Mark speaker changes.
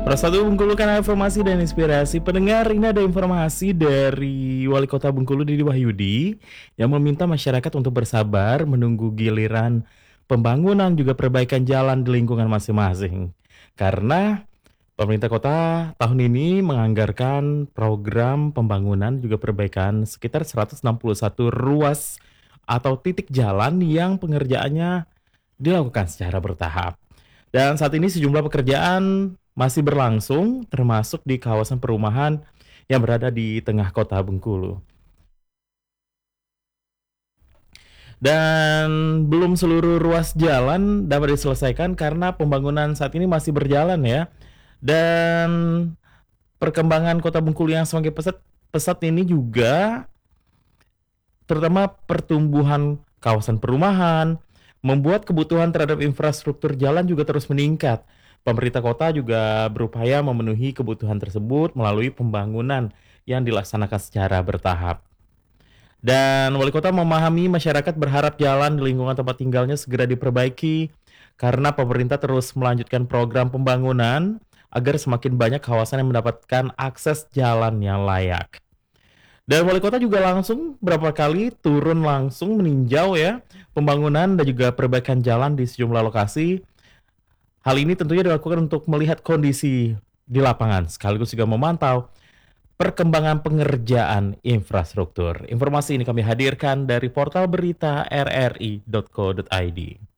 Speaker 1: Persatu Bengkulu kan informasi dan inspirasi pendengar. Ini ada informasi dari Wali Kota Bengkulu Didi Wahyudi yang meminta masyarakat untuk bersabar menunggu giliran pembangunan juga perbaikan jalan di lingkungan masing-masing. Karena pemerintah kota tahun ini menganggarkan program pembangunan juga perbaikan sekitar 161 ruas atau titik jalan yang pengerjaannya dilakukan secara bertahap. Dan saat ini sejumlah pekerjaan masih berlangsung, termasuk di kawasan perumahan yang berada di tengah kota Bengkulu. Dan belum seluruh ruas jalan dapat diselesaikan karena pembangunan saat ini masih berjalan ya. Dan perkembangan kota Bengkulu yang semakin pesat ini juga terutama pertumbuhan kawasan perumahan, membuat kebutuhan terhadap infrastruktur jalan juga terus meningkat. Pemerintah kota juga berupaya memenuhi kebutuhan tersebut melalui pembangunan yang dilaksanakan secara bertahap. Dan wali kota memahami masyarakat berharap jalan di lingkungan tempat tinggalnya segera diperbaiki karena pemerintah terus melanjutkan program pembangunan agar semakin banyak kawasan yang mendapatkan akses jalan yang layak. Dan wali kota juga langsung berapa kali turun langsung meninjau ya pembangunan dan juga perbaikan jalan di sejumlah lokasi. Hal ini tentunya dilakukan untuk melihat kondisi di lapangan sekaligus juga memantau perkembangan pengerjaan infrastruktur. Informasi ini kami hadirkan dari portal berita rri.co.id.